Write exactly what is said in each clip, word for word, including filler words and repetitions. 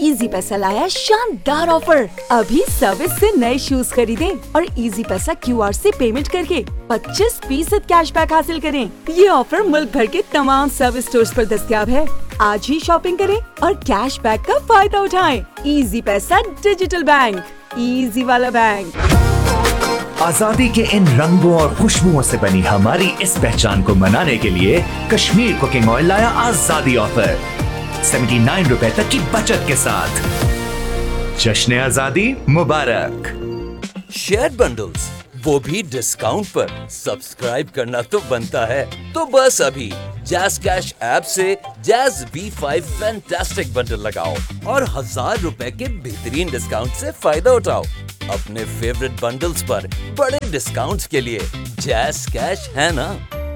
Easy पैसा लाया शानदार ऑफर। अभी सर्विस से नए शूज खरीदें और इजी पैसा क्यूआर से पेमेंट करके पच्चीस फीसद कैशबैक हासिल करें। ये ऑफर मुल्क भर के तमाम सर्विस स्टोर्स पर दस्तयाब है। आज ही शॉपिंग करें और कैशबैक का फायदा उठाएं। इजी पैसा डिजिटल बैंक, इजी वाला बैंक। आजादी के इन रंगों और खुशबुओं से बनी हमारी इस पहचान को मनाने के लिए कश्मीर कुकिंग ऑयल लाया आजादी ऑफर उन्यासी रुपए तक की बचत के साथ। जश्न आजादी मुबारक। शेयर बंडल्स, वो भी डिस्काउंट पर। सब्सक्राइब करना तो बनता है, तो बस अभी जैज़ कैश ऐप से jazz B five fantastic bundle लगाओ और हजार रुपए के बेहतरीन डिस्काउंट से फायदा उठाओ। अपने फेवरेट बंडल्स पर बड़े डिस्काउंट्स के लिए जैज़ कैश है ना।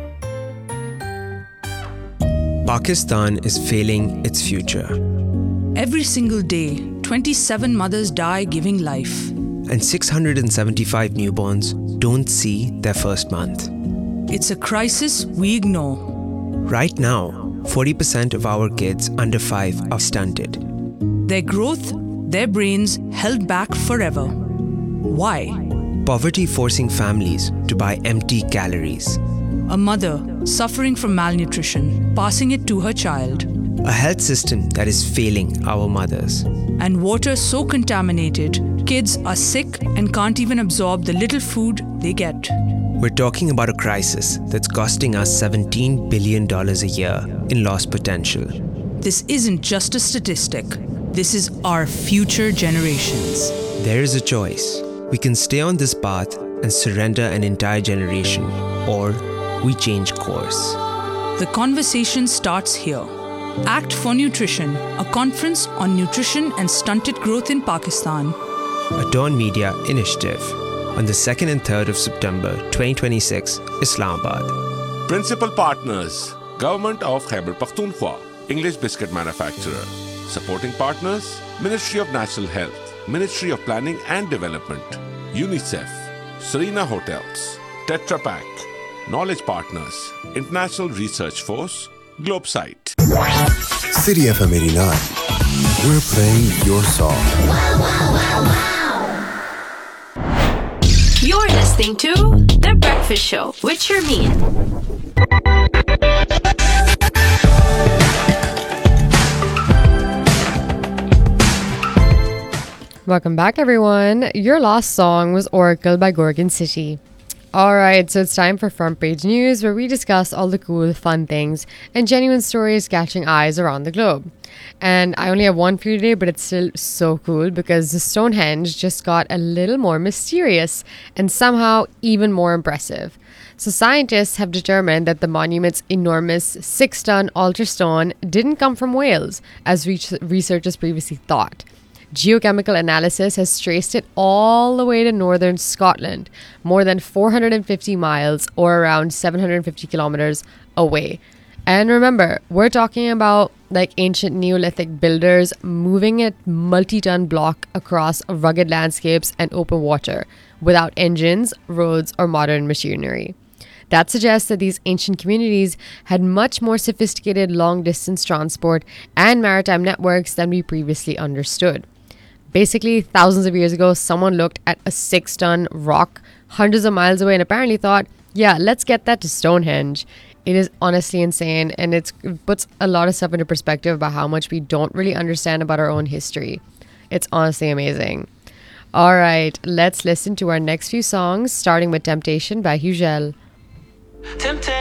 Pakistan is failing its future. Every single day, twenty-seven mothers die giving life. And six hundred seventy-five newborns don't see their first month. It's a crisis we ignore. Right now, forty percent of our kids under five are stunted. Their growth, their brains held back forever. Why? Poverty forcing families to buy empty calories. A mother suffering from malnutrition, passing it to her child. A health system that is failing our mothers. And water so contaminated, kids are sick and can't even absorb the little food they get. We're talking about a crisis that's costing us seventeen billion dollars a year in lost potential. This isn't just a statistic. This is our future generations. There is a choice. We can stay on this path and surrender an entire generation, or we change course. The conversation starts here. Act for Nutrition, a conference on nutrition and stunted growth in Pakistan. A Dawn Media initiative on the second and third of September twenty twenty-six, Islamabad. Principal partners, Government of Khyber Pakhtunkhwa, English Biscuit Manufacturer. Supporting partners, Ministry of Natural Health, Ministry of Planning and Development, UNICEF, Serena Hotels, Tetra Pak. Knowledge partners, International Research Force, Globesite. City F M eighty-nine. We're playing your song. Wow, wow, wow, wow. You're listening to The Breakfast Show with Sharmeen. Welcome back, everyone. Your last song was Oracle by Gorgon City. Alright, so it's time for Front Page News, where we discuss all the cool, fun things and genuine stories catching eyes around the globe. And I only have one for you today, but it's still so cool because the Stonehenge just got a little more mysterious and somehow even more impressive. So scientists have determined that the monument's enormous six-ton altar stone didn't come from Wales, as researchers previously thought. Geochemical analysis has traced it all the way to northern Scotland, more than four hundred fifty miles or around seven hundred fifty kilometers away. And remember, we're talking about like ancient Neolithic builders moving a multi-ton block across rugged landscapes and open water without engines, roads, or modern machinery. That suggests that these ancient communities had much more sophisticated long-distance transport and maritime networks than we previously understood. Basically, thousands of years ago, someone looked at a six-ton rock hundreds of miles away and apparently thought, yeah, let's get that to Stonehenge. It is honestly insane, and it's, it puts a lot of stuff into perspective about how much we don't really understand about our own history. It's honestly amazing. All right, let's listen to our next few songs, starting with Temptation by Hugel.